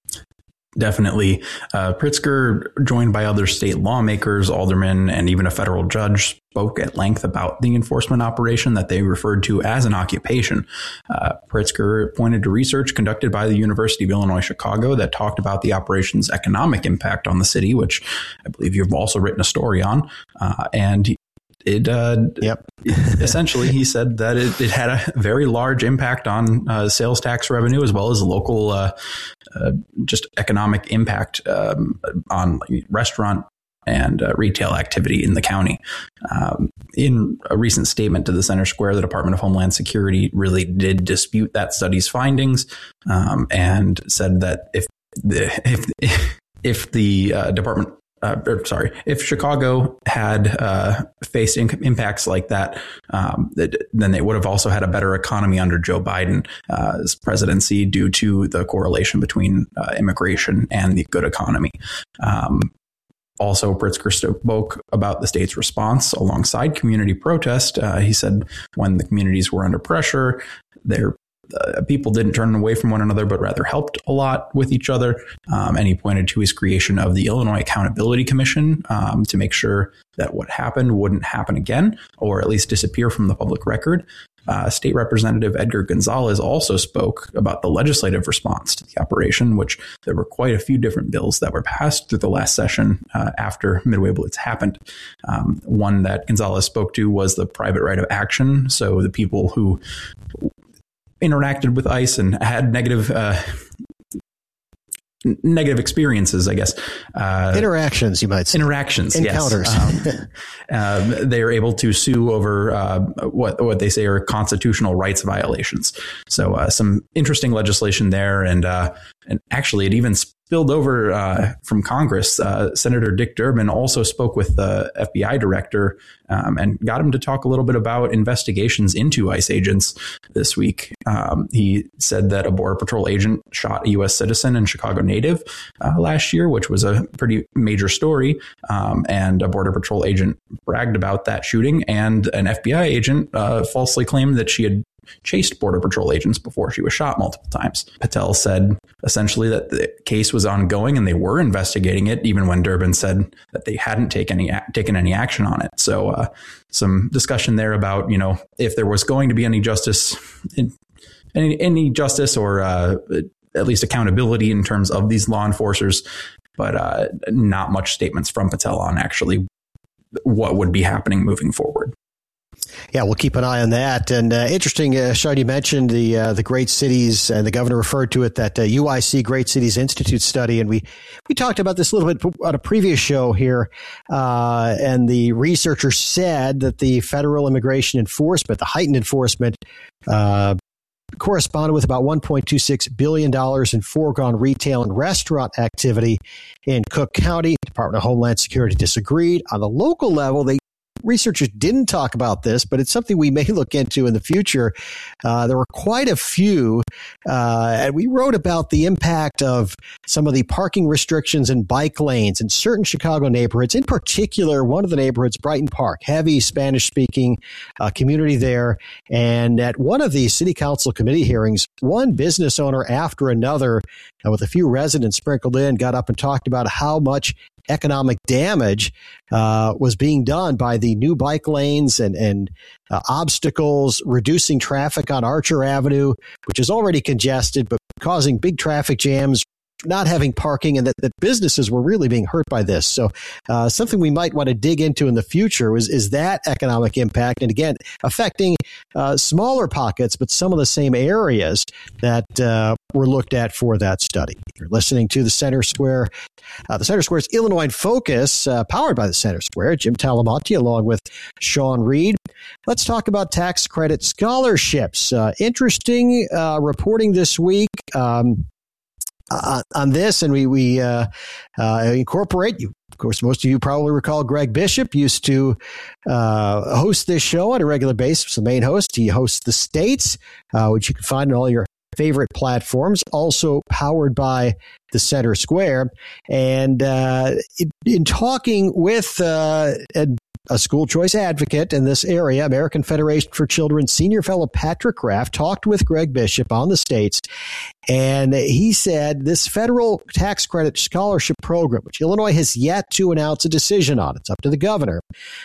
Speaker 18: Definitely. Uh, Pritzker, joined by other state lawmakers, aldermen, and even a federal judge, spoke at length about the enforcement operation that they referred to as an occupation. Uh, Pritzker pointed to research conducted by the University of Illinois Chicago that talked about the operation's economic impact on the city, which I believe you've also written a story on. Uh, and It uh,
Speaker 16: yep.
Speaker 18: essentially, he said that it, it had a very large impact on uh, sales tax revenue as well as local uh, uh, just economic impact um, on restaurant and uh, retail activity in the county. Um, in a recent statement to the Center Square, the Department of Homeland Security really did dispute that study's findings um, and said that if the, if, if the uh, department Uh, or, sorry, if Chicago had uh, faced in- impacts like that, um, it, then they would have also had a better economy under Joe Biden's uh, presidency due to the correlation between uh, immigration and the good economy. Um, also, Pritzker spoke about the state's response alongside community protest. Uh, he said when the communities were under pressure, their Uh, people didn't turn away from one another, but rather helped a lot with each other. Um, and he pointed to his creation of the Illinois Accountability Commission um, to make sure that what happened wouldn't happen again, or at least disappear from the public record. Uh, State Representative Edgar Gonzalez also spoke about the legislative response to the operation, which there were quite a few different bills that were passed through the last session uh, after Midway Blitz happened. Um, one that Gonzalez spoke to was the private right of action. So the people who interacted with ICE and had negative uh, negative experiences, I guess. Uh,
Speaker 16: interactions, you might say.
Speaker 18: Interactions,
Speaker 16: Encounters.
Speaker 18: Yes. Um, um, they are able to sue over uh, what what they say are constitutional rights violations. So uh, some interesting legislation there. And, uh, and actually, it even spilled over uh, from Congress. Uh, Senator Dick Durbin also spoke with the F B I director um, and got him to talk a little bit about investigations into ICE agents this week. Um, he said that a Border Patrol agent shot a U S citizen and Chicago native uh, last year, which was a pretty major story. Um, and a Border Patrol agent bragged about that shooting, and an F B I agent uh, falsely claimed that she had chased Border Patrol agents before she was shot multiple times. Patel said essentially that the case was ongoing and they were investigating it, even when Durbin said that they hadn't taken any taken any action on it. So uh, some discussion there about, you know, if there was going to be any justice, any, any justice or uh, at least accountability in terms of these law enforcers, but uh, not much statements from Patel on actually what would be happening moving forward.
Speaker 16: Yeah, we'll keep an eye on that. And uh, interesting, uh, Sean, you mentioned the uh, the Great Cities, and the governor referred to it, that uh, U I C Great Cities Institute study. And we, we talked about this a little bit on a previous show here. Uh, and the researcher said that the federal immigration enforcement, the heightened enforcement, uh, corresponded with about one point two six billion dollars in foregone retail and restaurant activity in Cook County. Department of Homeland Security disagreed. On the local level, they researchers didn't talk about this, but it's something we may look into in the future. Uh, there were quite a few, uh, and we wrote about the impact of some of the parking restrictions and bike lanes in certain Chicago neighborhoods. In particular, one of the neighborhoods, Brighton Park, heavy Spanish-speaking uh, community there. And at one of the city council committee hearings, one business owner after another, uh, with a few residents sprinkled in, got up and talked about how much economic damage uh, was being done by the new bike lanes and, and uh, obstacles, reducing traffic on Archer Avenue, which is already congested, but causing big traffic jams, not having parking, and that, that businesses were really being hurt by this. So uh, something we might want to dig into in the future is, is that economic impact. And again, affecting uh, smaller pockets, but some of the same areas that uh, were looked at for that study. You're listening to the Center Square, uh, the Center Square's Illinois in Focus, uh, powered by the Center Square. Jim Talamonte along with Sean Reed. Let's talk about tax credit scholarships. Uh, interesting uh, reporting this week. Um, Uh, on this, and we we uh, uh, incorporate you. Of course, most of you probably recall Greg Bishop used to uh, host this show on a regular basis. The main host, he hosts The States, uh, which you can find on all your favorite platforms. Also powered by the Center Square. And uh, in, in talking with uh, a, a school choice advocate in this area, American Federation for Children Senior Fellow Patrick Graff talked with Greg Bishop on The States. And he said this federal tax credit scholarship program, which Illinois has yet to announce a decision on, it's up to the governor.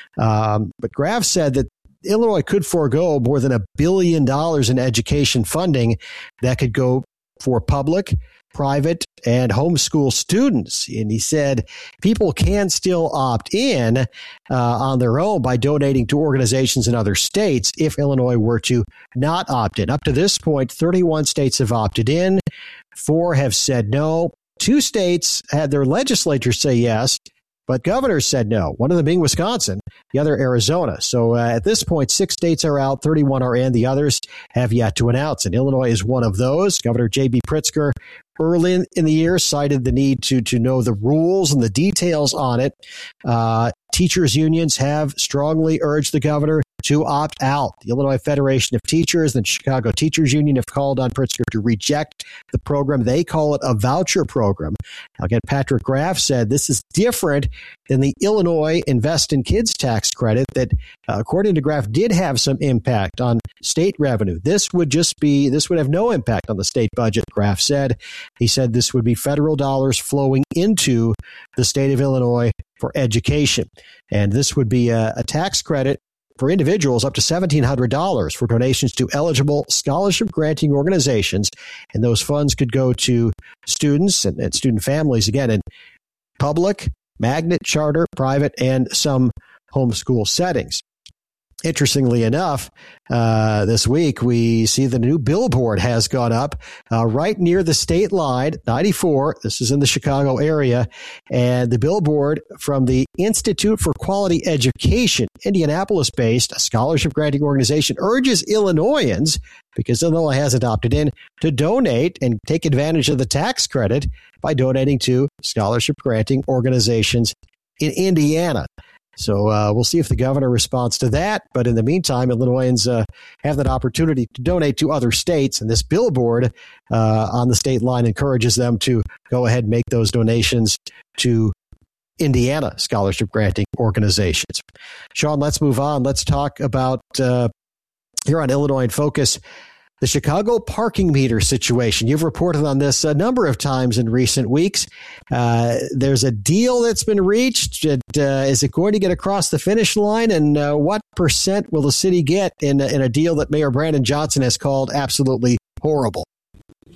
Speaker 16: Um, but Graff said that Illinois could forego more than a billion dollars in education funding that could go for public, private, and homeschool students. And he said people can still opt in uh, on their own by donating to organizations in other states if Illinois were to not opt in. Up to this point, thirty-one states have opted in. Four have said no. Two states had their legislatures say yes, but governors said no, one of them being Wisconsin, the other Arizona. So uh, at this point, six states are out, thirty-one are in, the others have yet to announce. And Illinois is one of those. Governor J B Pritzker early in, in the year cited the need to, to know the rules and the details on it. Uh, teachers unions have strongly urged the governor to opt out. The Illinois Federation of Teachers and the Chicago Teachers Union have called on Pritzker to reject the program. They call it a voucher program. Now, again, Patrick Graff said this is different than the Illinois Invest in Kids tax credit that, uh, according to Graff, did have some impact on state revenue. This would just be, this would have no impact on the state budget, Graff said. He said this would be federal dollars flowing into the state of Illinois for education. And this would be a, a tax credit for individuals up to seventeen hundred dollars for donations to eligible scholarship granting organizations. And those funds could go to students and, and student families, again, in public, magnet, charter, private, and some homeschool settings. Interestingly enough, uh, this week we see the new billboard has gone up uh, right near the state line, ninety-four. This is in the Chicago area. And the billboard from the Institute for Quality Education, Indianapolis-based, a scholarship granting organization, urges Illinoisans, because Illinois hasn't opted in, to donate and take advantage of the tax credit by donating to scholarship granting organizations in Indiana. So uh, we'll see if the governor responds to that. But in the meantime, Illinoisans uh, have that opportunity to donate to other states. And this billboard uh, on the state line encourages them to go ahead and make those donations to Indiana scholarship granting organizations. Sean, let's move on. Let's talk about uh, here on Illinois in Focus, the Chicago parking meter situation. You've reported on this a number of times in recent weeks. Uh, there's a deal that's been reached. It, uh, is it going to get across the finish line? And uh, what percent will the city get in, in a deal that Mayor Brandon Johnson has called absolutely horrible?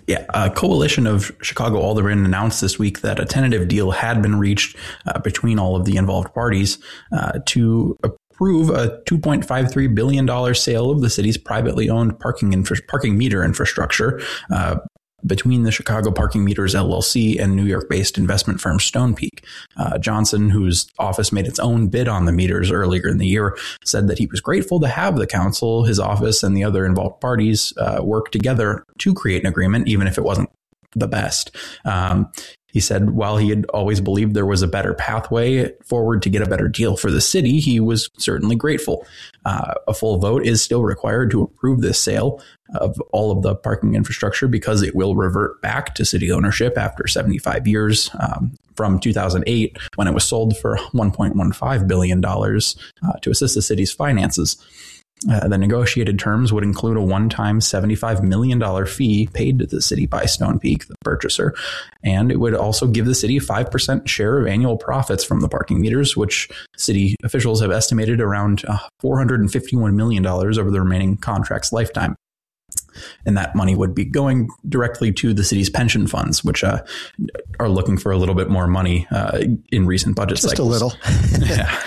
Speaker 18: Yeah, a coalition of Chicago aldermen announced this week that a tentative deal had been reached uh, between all of the involved parties uh, to approve a two point five three billion dollars sale of the city's privately owned parking infra- parking meter infrastructure uh, between the Chicago Parking Meters L L C and New York-based investment firm Stonepeak. Uh, Johnson, whose office made its own bid on the meters earlier in the year, said that he was grateful to have the council, his office, and the other involved parties uh, work together to create an agreement, even if it wasn't the best. Um, He said while he had always believed there was a better pathway forward to get a better deal for the city, he was certainly grateful. Uh, a full vote is still required to approve this sale of all of the parking infrastructure because it will revert back to city ownership after seventy-five years um, from two thousand eight, when it was sold for one point one five billion dollars uh, to assist the city's finances. Uh, the negotiated terms would include a one-time seventy-five million dollars fee paid to the city by Stonepeak, the purchaser, and it would also give the city a five percent share of annual profits from the parking meters, which city officials have estimated around uh, four hundred fifty-one million dollars over the remaining contract's lifetime. And that money would be going directly to the city's pension funds, which uh, are looking for a little bit more money uh, in recent budget
Speaker 16: Just
Speaker 18: cycles.
Speaker 16: Just a little.
Speaker 18: yeah.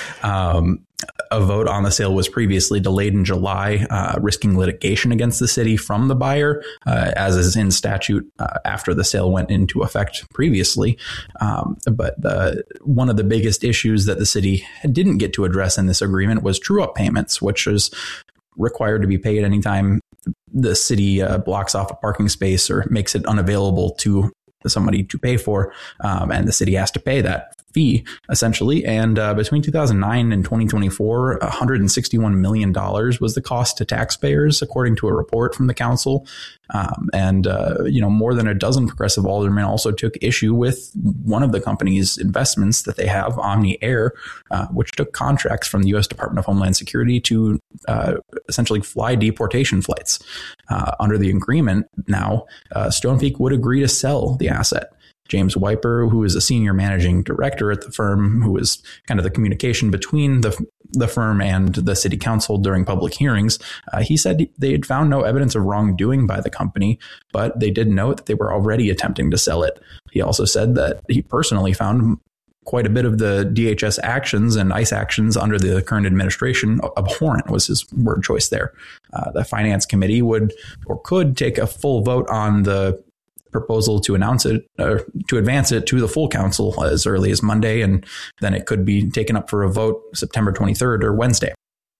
Speaker 18: Um, a vote on the sale was previously delayed in July, uh, risking litigation against the city from the buyer, uh, as is in statute uh, after the sale went into effect previously. Um, but the, one of the biggest issues that the city didn't get to address in this agreement was true-up payments, which is required to be paid anytime the city uh, blocks off a parking space or makes it unavailable to somebody to pay for, um, and the city has to pay that fee essentially. And uh, between two thousand nine and twenty twenty-four, one hundred sixty-one million dollars was the cost to taxpayers, according to a report from the council. Um, and, uh, you know, more than a dozen progressive aldermen also took issue with one of the company's investments that they have, Omni Air, uh, which took contracts from the U S Department of Homeland Security to uh, essentially fly deportation flights. Uh, under the agreement now, uh, Stonepeak would agree to sell the asset. James Wiper, who is a senior managing director at the firm, who is kind of the communication between the the firm and the city council during public hearings, uh, he said they had found no evidence of wrongdoing by the company, but they did note that they were already attempting to sell it. He also said that he personally found quite a bit of the D H S actions and ICE actions under the current administration abhorrent, was his word choice there. Uh, the finance committee would or could take a full vote on the proposal to announce it or to advance it to the full council as early as Monday, and then it could be taken up for a vote September twenty-third or Wednesday.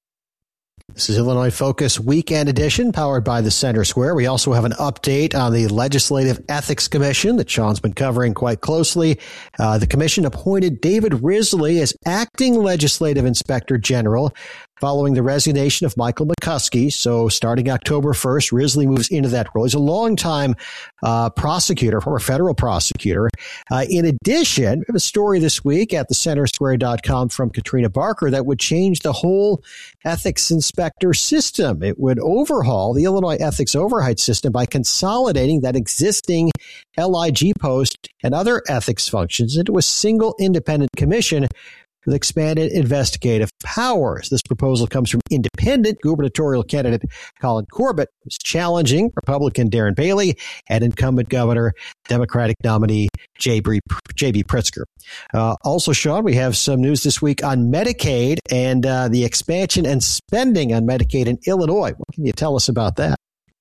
Speaker 16: This is Illinois Focus Weekend Edition, powered by the Center Square. We also have an update on the Legislative Ethics Commission that Sean's been covering quite closely. Uh, the commission appointed David Risley as acting legislative inspector general following the resignation of Michael McCuskey. So starting October first, Risley moves into that role. He's a longtime uh, prosecutor, former federal prosecutor. Uh, in addition, we have a story this week at the center square dot com from Katrina Barker that would change the whole ethics inspector system. It would overhaul the Illinois ethics oversight system by consolidating that existing L I G post and other ethics functions into a single independent commission with expanded investigative powers. This proposal comes from independent gubernatorial candidate Colin Corbett, who's challenging Republican Darren Bailey and incumbent governor, Democratic nominee J B Pritzker. Uh, also, Sean, we have some news this week on Medicaid and uh, the expansion and spending on Medicaid in Illinois. What can you tell us about that?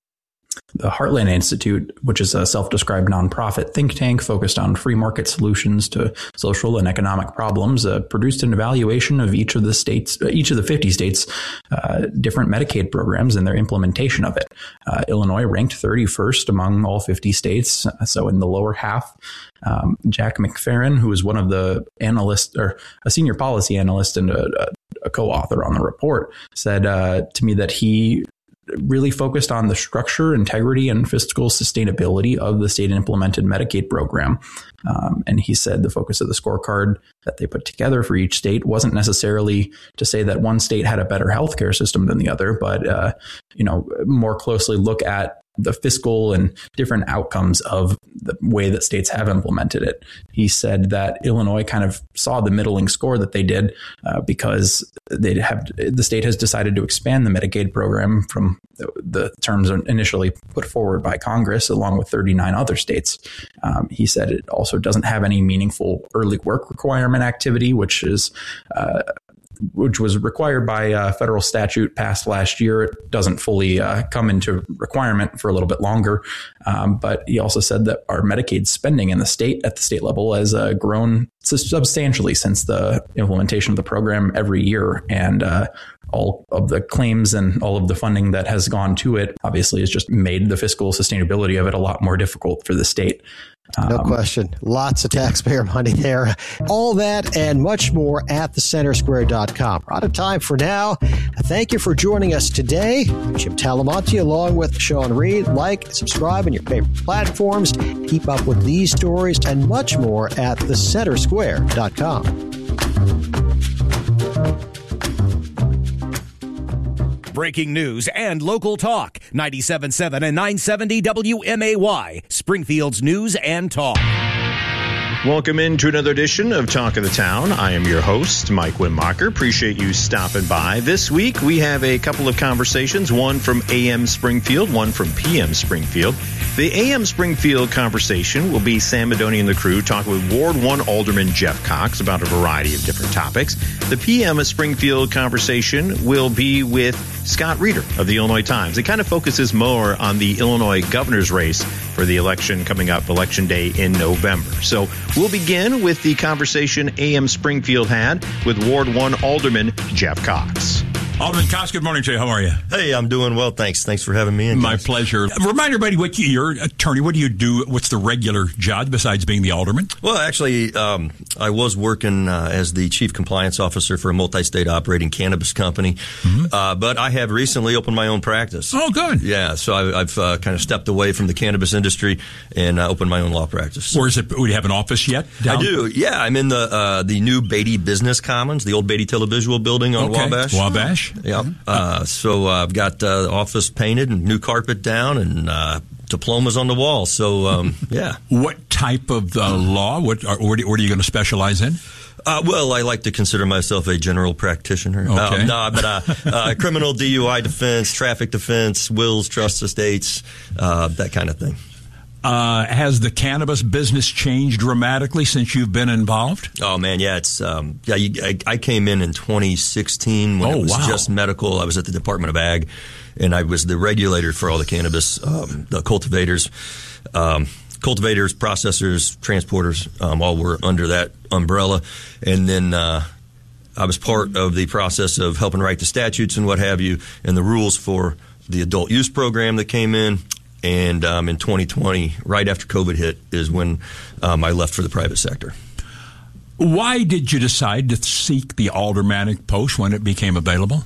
Speaker 18: The Heartland Institute, which is a self-described nonprofit think tank focused on free market solutions to social and economic problems, uh, produced an evaluation of each of the states, uh, each of the fifty states, uh, different Medicaid programs and their implementation of it. Uh, Illinois ranked thirty-first among all fifty states, so in the lower half. Um, Jack McFerrin, who is one of the analysts or a senior policy analyst and a, a co-author on the report, said uh, to me that he really focused on the structure, integrity, and fiscal sustainability of the state implemented Medicaid program. Um, and he said the focus of the scorecard that they put together for each state wasn't necessarily to say that one state had a better healthcare system than the other, but, uh, you know, more closely look at the fiscal and different outcomes of the way that states have implemented it. He said that Illinois kind of saw the middling score that they did uh, because they have the state has decided to expand the Medicaid program from the, the terms initially put forward by Congress, along with thirty-nine other states. Um, he said it also doesn't have any meaningful early work requirement activity, which is uh, which was required by uh, federal statute passed last year. It doesn't fully uh, come into requirement for a little bit longer. Um, but he also said that our Medicaid spending in the state at the state level has uh, grown substantially since the implementation of the program every year. And uh, all of the claims and all of the funding that has gone to it obviously has just made the fiscal sustainability of it a lot more difficult for the state.
Speaker 16: No um, question. Lots of taxpayer money there. All that and much more at the center square dot com. We're out of time for now. Thank you for joining us today. Jim Talamonte along with Sean Reed. Like, subscribe on your favorite platforms. Keep up with these stories and much more at the center square dot com.
Speaker 19: Breaking news and local talk. ninety-seven point seven and nine seventy W M A Y, Springfield's News and Talk.
Speaker 11: Welcome into another edition of Talk of the Town. I am your host, Mike Wimmacher. Appreciate you stopping by. This week, we have a couple of conversations, one from A M Springfield, one from P M Springfield. The A M Springfield conversation will be Sam Madoni and the crew talking with Ward one Alderman Jeff Cox about a variety of different topics. The P M Springfield conversation will be with Scott Reeder of the Illinois Times. It kind of focuses more on the Illinois governor's race for the election coming up, Election Day in November. So we'll begin with the conversation A M Springfield had with Ward one Alderman Jeff Cox.
Speaker 20: Alderman Cox, good morning to you. How are you?
Speaker 21: Hey, I'm doing well, thanks. Thanks for having me in.
Speaker 20: My pleasure. Remind everybody what you, you're an attorney. What do you do? What's the regular job besides being the alderman?
Speaker 21: Well, actually, um, I was working uh, as the chief compliance officer for a multi-state operating cannabis company, mm-hmm. uh, but I have recently opened my own practice.
Speaker 20: Oh, good.
Speaker 21: Yeah, so I, I've uh, kind of stepped away from the cannabis industry and uh, opened my own law practice.
Speaker 20: Where is it? Do you have an office yet? Down?
Speaker 21: I do. Yeah, I'm in the uh, the new Beatty Business Commons, the old Beatty Televisual building on
Speaker 20: okay.
Speaker 21: Wabash.
Speaker 20: Wabash.
Speaker 21: Yeah. Uh, Uh, so uh, I've got uh, the office painted and new carpet down and uh, diplomas on the wall. So, um, yeah.
Speaker 20: What type of uh, law? What are, what are you going to specialize in?
Speaker 21: Uh, well, I like to consider myself a general practitioner.
Speaker 20: Okay.
Speaker 21: Um, no, but uh, uh, criminal D U I defense, traffic defense, wills, trusts, estates, uh, that kind of thing.
Speaker 20: Uh, has the cannabis business changed dramatically since you've been involved?
Speaker 21: Oh man, yeah, it's um, yeah. You, I, I came in in twenty sixteen when
Speaker 20: oh,
Speaker 21: it was
Speaker 20: wow.
Speaker 21: just medical. I was at the Department of Ag, and I was the regulator for all the cannabis, um, the cultivators, um, cultivators, processors, transporters. Um, all were under that umbrella, and then uh, I was part of the process of helping write the statutes and what have you, and the rules for the adult use program that came in. And um, in twenty twenty, right after COVID hit, is when um, I left for the private sector.
Speaker 20: Why did you decide to seek the aldermanic post when it became available?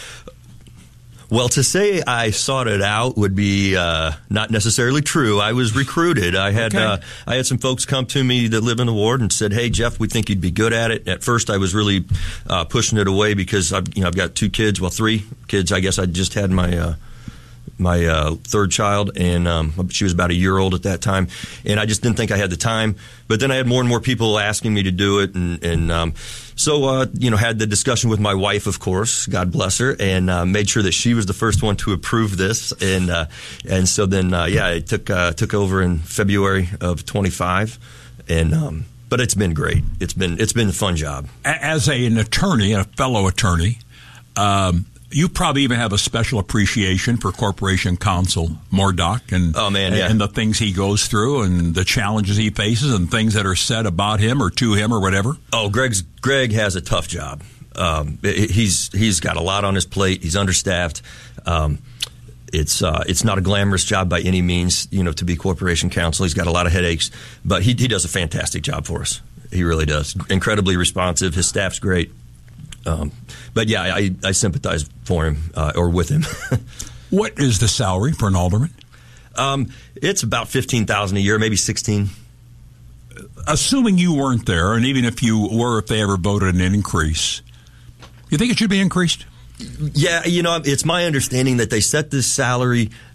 Speaker 21: Well, to say I sought it out would be uh, not necessarily true. I was recruited. I had okay. uh, I had some folks come to me that live in the ward and said, "Hey, Jeff, we think you'd be good at it." At first, I was really uh, pushing it away because I've you know I've got two kids, well, three kids. I guess I just had my. Uh, my uh, third child, and um, she was about a year old at that time, and I just didn't think I had the time. But then I had more and more people asking me to do it, and, and um, so, uh, you know, had the discussion with my wife, of course, God bless her, and uh, made sure that she was the first one to approve this. And uh, and so then, uh, yeah, it took, uh, took over in February of twenty-five, and um, but it's been great. It's been, it's been a fun job.
Speaker 20: As a, an attorney, a fellow attorney, um, you probably even have a special appreciation for Corporation Counsel Mourdock and,
Speaker 21: oh, man, yeah.
Speaker 20: and the things he goes through and the challenges he faces and things that are said about him or to him or whatever.
Speaker 21: Oh, Greg's Greg has a tough job. Um, he's he's got a lot on his plate. He's understaffed. Um, it's uh, it's not a glamorous job by any means, you know, to be Corporation Counsel. He's got a lot of headaches, but he he does a fantastic job for us. He really does. Incredibly responsive. His staff's great. Um, but yeah, I, I sympathize for him uh, or with him.
Speaker 20: What is the salary for an alderman?
Speaker 21: Um, it's about fifteen thousand a year, maybe sixteen.
Speaker 20: Assuming you weren't there, and even if you were, if they ever voted an increase, you think it should be increased?
Speaker 21: Yeah, you know, it's my understanding that they set this salary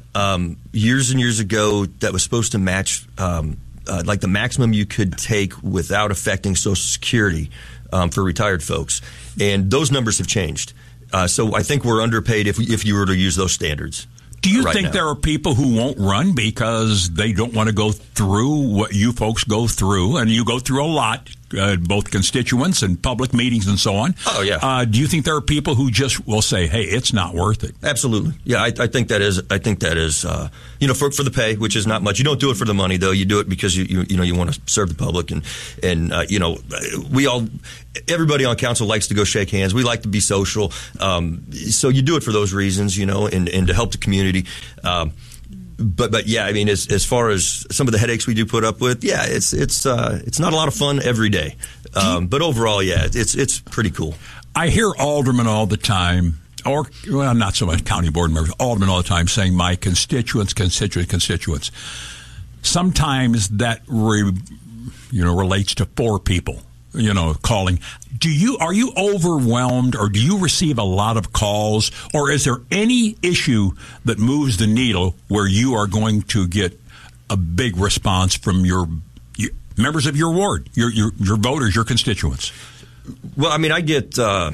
Speaker 21: um, years and years ago that was supposed to match um, uh, like the maximum you could take without affecting Social Security um, for retired folks. And those numbers have changed. Uh, so I think we're underpaid if, if you were to use those standards.
Speaker 20: Do you
Speaker 21: right
Speaker 20: think
Speaker 21: now.
Speaker 20: there are people who won't run because they don't want to go through what you folks go through? And you go through a lot, uh, both constituents and public meetings and so on.
Speaker 21: Oh, yeah.
Speaker 20: Uh, do you think there are people who just will say, hey, it's not worth it?
Speaker 21: Absolutely. Yeah, I, I think that is, I think that is, uh, you know, for, for the pay, which is not much. You don't do it for the money, though. You do it because, you, you, you know, you want to serve the public. And, and uh, you know, we all, everybody on council likes to go shake hands. We like to be social. Um, so you do it for those reasons, you know, and, and to help the community. Um, but but yeah, I mean, as as far as some of the headaches we do put up with, yeah, it's it's uh, it's not a lot of fun every day. Um, but overall, yeah, it's it's pretty cool.
Speaker 20: I hear aldermen all the time, or well, not so much county board members, aldermen all the time saying my constituents, constituents, constituents. Sometimes that re, you know relates to four people. You know, calling. Do you are you overwhelmed, or do you receive a lot of calls, or is there any issue that moves the needle where you are going to get a big response from your, your members of your ward, your your your voters, your constituents?
Speaker 21: Well, I mean, I get. Uh,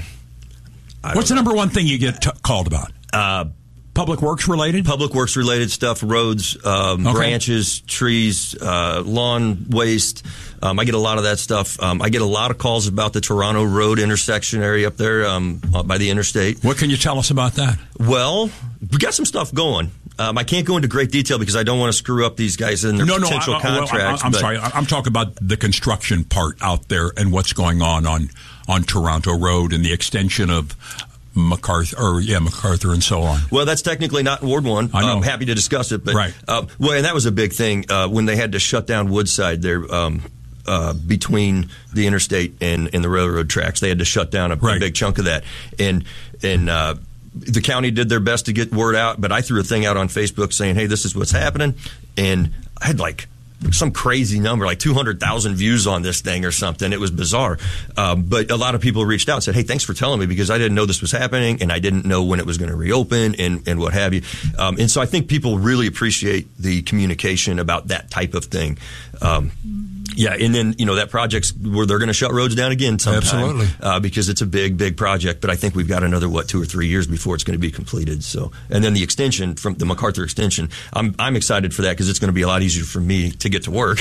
Speaker 21: I
Speaker 20: What's the number one thing you get t- called about?
Speaker 21: Uh,
Speaker 20: Public works related?
Speaker 21: Public works related stuff, roads, um,
Speaker 20: Okay.
Speaker 21: branches, trees, uh, lawn waste. Um, I get a lot of that stuff. Um, I get a lot of calls about the Toronto Road intersection area up there um, by the interstate.
Speaker 20: What can you tell us about that?
Speaker 21: Well, we got some stuff going. Um, I can't go into great detail because I don't want to screw up these guys and their
Speaker 20: no, no,
Speaker 21: potential
Speaker 20: I, I, well,
Speaker 21: contracts.
Speaker 20: I, I'm
Speaker 21: but-
Speaker 20: sorry. I- I'm talking about the construction part out there and what's going on on, on Toronto Road and the extension of MacArthur, or yeah, MacArthur, and so on.
Speaker 21: Well, that's technically not Ward One.
Speaker 20: I know.
Speaker 21: I'm happy to discuss it, but
Speaker 20: Right.
Speaker 21: uh, well, and that was a big thing uh, when they had to shut down Woodside there um, uh, between the interstate and, and the railroad tracks. They had to shut down a, a big chunk of that, and and uh, the county did their best to get word out. But I threw a thing out on Facebook saying, "Hey, this is what's happening," and I had like some crazy number, like two hundred thousand views on this thing or something. It was bizarre. Um, but a lot of people reached out and said, hey, thanks for telling me because I didn't know this was happening and I didn't know when it was going to reopen and, and what have you. Um, and so I think people really appreciate the communication about that type of thing. Um, yeah, and then, you know, that project's where they're going to shut roads down again sometime.
Speaker 20: Absolutely.
Speaker 21: Uh, because it's a big, big project. But I think we've got another, what, two or three years before it's going to be completed. So, and then the extension from the MacArthur extension, I'm I'm excited for that because it's going to be a lot easier for me to get to work.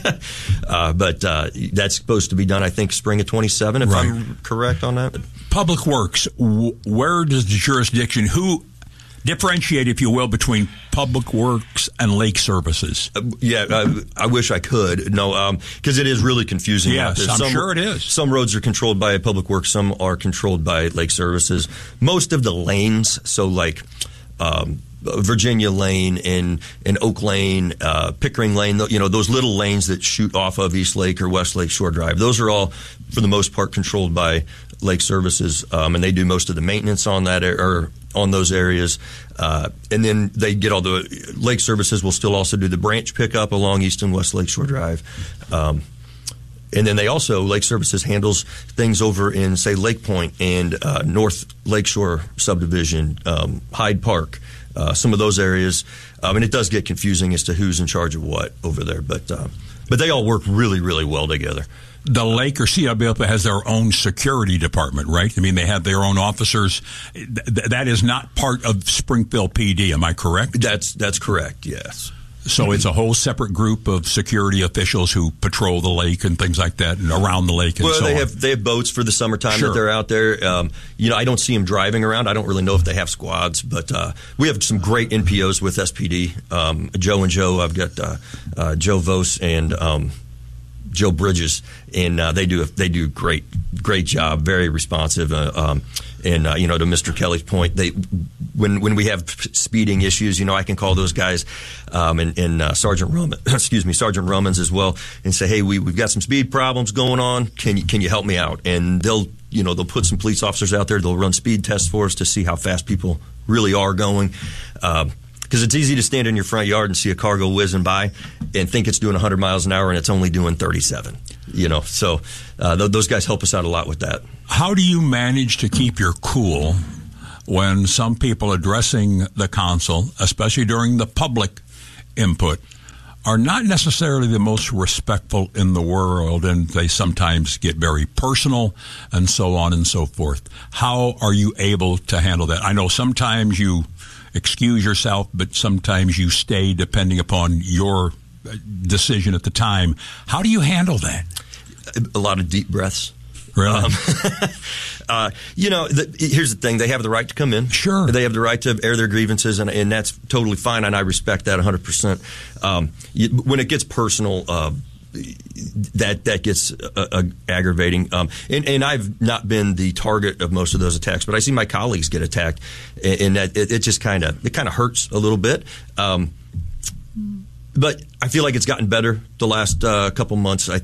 Speaker 21: uh, but uh, that's supposed to be done, I think, spring of twenty-seven, if
Speaker 20: Right.
Speaker 21: I'm correct on that.
Speaker 20: Public Works, w- where does the jurisdiction, who differentiate, if you will, between Public Works and Lake Services?
Speaker 21: Uh, yeah, uh, I wish I could. No, because it is really confusing.
Speaker 20: Yes,
Speaker 21: out there.
Speaker 20: I'm
Speaker 21: Some,
Speaker 20: sure it is.
Speaker 21: Some roads are controlled by Public Works. Some are controlled by Lake Services. Most of the lanes, so like um, Virginia Lane and, and Oak Lane, uh, Pickering Lane, you know, those little lanes that shoot off of East Lake or West Lake Shore Drive, those are all, for the most part, controlled by Lake Services, um, and they do most of the maintenance on that or on those areas. Uh, and then they get all the Lake Services will still also do the branch pickup along East and West Lake Shore Drive. Um, and then they also, Lake Services handles things over in, say, Lake Point and uh, North Lakeshore subdivision, um, Hyde Park, uh, some of those areas. Um, and it does get confusing as to who's in charge of what over there. But uh, but they all work really, really well together.
Speaker 20: The Lake or C W P has their own security department, right? I mean, they have their own officers. Th- that is not part of Springfield P D, am I correct?
Speaker 21: That's that's correct, yes.
Speaker 20: So it's a whole separate group of security officials who patrol the lake and things like that, and around the lake and
Speaker 21: well,
Speaker 20: so
Speaker 21: they
Speaker 20: on.
Speaker 21: have they have boats for the summertime
Speaker 20: Sure.
Speaker 21: that they're out there. Um, you know, I don't see them driving around. I don't really know if they have squads, but uh, we have some great N P Os with S P D. Um, Joe and Joe. I've got uh, uh, Joe Vos and um, Joe Bridges, and uh, they do a, they do great great job, very responsive. Uh, um, and uh, you know, to Mister Kelly's point, they when when we have speeding issues, you know, I can call those guys um, and, and uh, Sergeant Roman, excuse me, Sergeant Romans as well, and say, hey, we we've got some speed problems going on. Can you can you help me out? And they'll you know they'll put some police officers out there. They'll run speed tests for us to see how fast people really are going. Um, Because it's easy to stand in your front yard and see a car go whizzing by and think it's doing one hundred miles an hour and it's only doing thirty-seven. You know, so uh, th- those guys help us out a lot with that.
Speaker 20: How do you manage to keep your cool when some people addressing the council, especially during the public input, are not necessarily the most respectful in the world, and they sometimes get very personal and so on and so forth. How are you able to handle that? I know sometimes you excuse yourself, but sometimes you stay depending upon your decision at the time. How do you handle that?
Speaker 21: A lot of deep breaths.
Speaker 20: Really?
Speaker 21: Um, uh, you know, the, here's the thing. They have the right to come in.
Speaker 20: Sure.
Speaker 21: They have the right to air their grievances, and, and that's totally fine, and I respect that one hundred percent. Um, you, when it gets personal, uh, that that gets uh, uh, aggravating. Um, and, and I've not been the target of most of those attacks, but I see my colleagues get attacked, and, and that it, it just kind of it kind of hurts a little bit. Um, But I feel like it's gotten better the last uh, couple months. I,